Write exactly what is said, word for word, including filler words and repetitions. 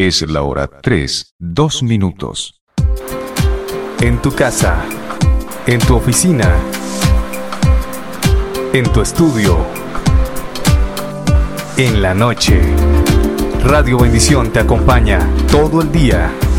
Es la hora tres, dos minutos. En tu casa, en tu oficina, en tu estudio, en la noche. Radio Bendición te acompaña todo el día.